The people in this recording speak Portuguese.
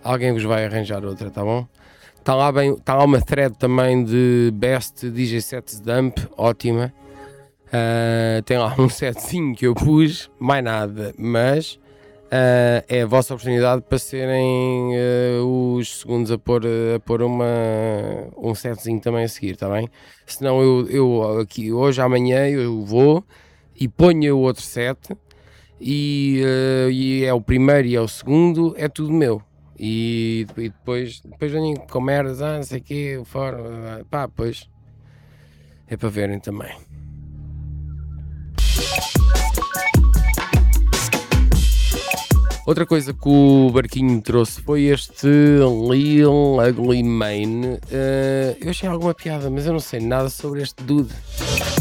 alguém vos vai arranjar outra, tá bom? Está lá uma thread também de Best DJ Sets Dump, ótima. Tem lá um setzinho que eu pus, mais nada, mas é a vossa oportunidade para serem os segundos a pôr um setzinho também a seguir, tá bem? Senão eu aqui hoje, amanhã eu vou e ponho o outro set e é o primeiro e é o segundo, é tudo meu. E depois venho com merdas, não sei o quê, fora, pá, pois é para verem também. Outra coisa que o Barquinho me trouxe foi este Lil Ugly Mane. Eu achei alguma piada, mas eu não sei nada sobre este dude.